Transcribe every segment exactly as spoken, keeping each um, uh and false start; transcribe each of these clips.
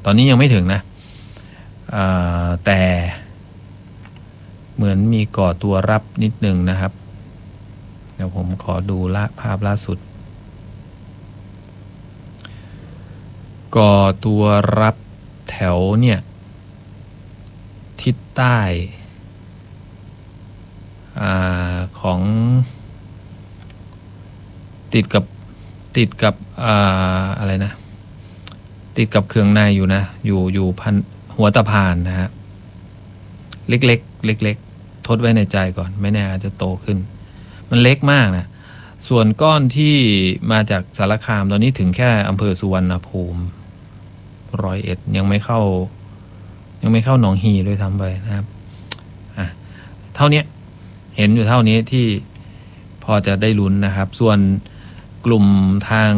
อนนี้ยังไม่ถึงนะแต่เหมือนมีก่อตัวรับนิดนึงนะครับเดี๋ยวผมขอดูละภาพล่าสุดก่อตัวรับแถวเนี่ยทิศใต้อาของติดกับติดกับอ่าอะไรนะติดกับเครื่องในอยู่นะอยู่อยู่พันหัวตะพานนะฮะเล็กๆเล็กๆทดไว้ในใจก่อนไม่แน่อาจจะโตขึ้นมันเล็กมากนะส่วนก้อนที่มาจากสารคามตอนนี้ถึงแค่อำเภอสุวรรณภูมิร้อยเอ็ดยังไม่เข้ายังไม่เข้าหนองฮีด้วยทำไปนะครับอ่ะเท่านี้เห็นอยู่เท่านี้ที่พอจะได้ลุ้นนะครับส่วนกลุ่มทาง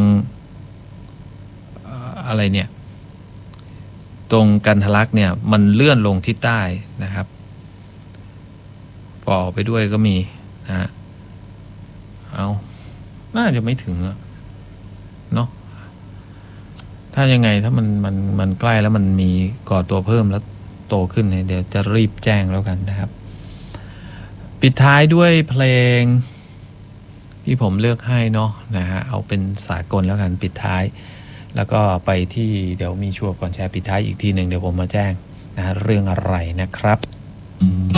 อะไรเนี่ยตรงกันทะลักเนี่ยมันเลื่อนลงทิศใต้นะครับฝ่อไปด้วยก็มีนะฮะเอาน่าจะไม่ถึงเนาะถ้ายังไงถ้ามันมันมันใกล้แล้วมันมีก่อตัวเพิ่มแล้วโตขึ้นเนี่ยเดี๋ยวจะรีบแจ้งแล้วกันนะครับปิดท้ายด้วยเพลงที่ผมเลือกให้เนาะนะฮะเอาเป็นสากลแล้วกันปิดท้ายแล้วก็ไปที่เดี๋ยวมีชัวร์ก่อนแชร์ปิดท้ายอีกทีหนึ่งเดี๋ยวผมมาแจ้งนะฮะเรื่องอะไรนะครับ